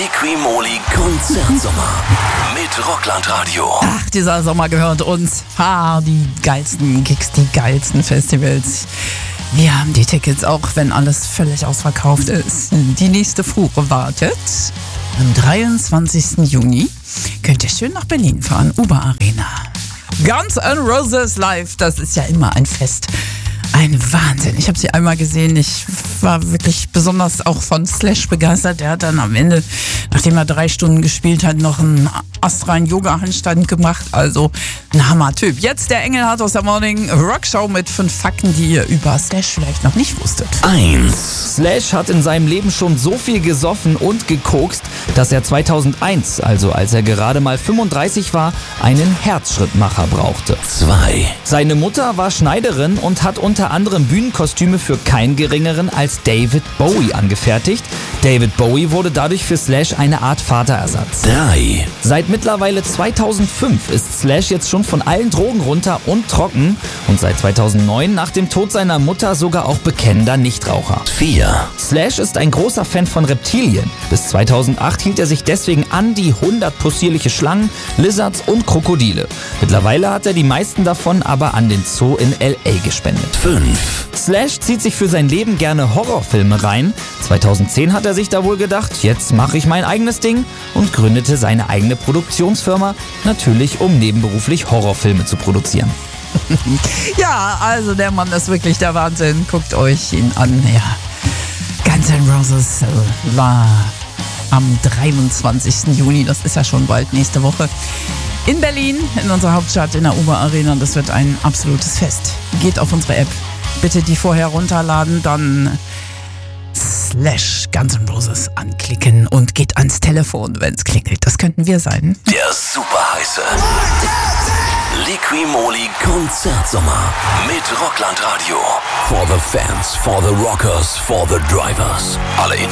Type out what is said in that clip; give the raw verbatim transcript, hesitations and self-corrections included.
Liqui-Moly Konzertsommer mit Rockland-Radio. Ach, dieser Sommer gehört uns. Ah, die geilsten Gigs, die geilsten Festivals. Wir haben die Tickets, auch wenn alles völlig ausverkauft ist. Die nächste Fuhre wartet. Am dreiundzwanzigsten Juni könnt ihr schön nach Berlin fahren, Uber Arena. Guns N' Roses live, das ist ja immer ein Fest. Ein Wahnsinn. Ich habe sie einmal gesehen. Ich war wirklich besonders auch von Slash begeistert. Der hat dann am Ende, nachdem er drei Stunden gespielt hat, noch einen astralen Yoga-Handstand gemacht. Also ein Hammer-Typ. Jetzt der Engelhardt aus der Morning Rockshow mit fünf Fakten, die ihr über Slash vielleicht noch nicht wusstet. eins. Slash hat in seinem Leben schon so viel gesoffen und gekokst, dass er zweitausendeins, also als er gerade mal fünfunddreißig war, einen Herzschrittmacher brauchte. zwei. Seine Mutter war Schneiderin und hat unter anderem Bühnenkostüme für keinen geringeren als David Bowie angefertigt. David Bowie wurde dadurch für Slash eine Art Vaterersatz. drei. Seit mittlerweile zweitausendfünf ist Slash jetzt schon von allen Drogen runter und trocken und seit zweitausendneun nach dem Tod seiner Mutter sogar auch bekennender Nichtraucher. vier. Slash ist ein großer Fan von Reptilien. Bis zweitausendacht hielt er sich deswegen an die hundert possierliche Schlangen, Lizards und Krokodile. Mittlerweile hat er die meisten davon aber an den Zoo in L A gespendet. fünf. Slash zieht sich für sein Leben gerne Horrorfilme rein. zweitausendzehn hat er sich da wohl gedacht, jetzt mache ich mein eigenes Ding und gründete seine eigene Produktionsfirma, natürlich um nebenberuflich Horrorfilme zu produzieren. Ja, also der Mann ist wirklich der Wahnsinn. Guckt euch ihn an. Ja. Guns N' Roses war am dreiundzwanzigsten Juni, das ist ja schon bald nächste Woche, in Berlin, in unserer Hauptstadt, in der Uber Arena. Das wird ein absolutes Fest. Geht auf unsere App. Bitte die vorher runterladen, dann Slash Guns N' Roses anklicken und geht ans Telefon, wenn es klingelt. Das könnten wir sein. Der super heiße Liqui-Moly Konzertsommer mit Rockland-Radio. For the fans, for the rockers, for the drivers. Alle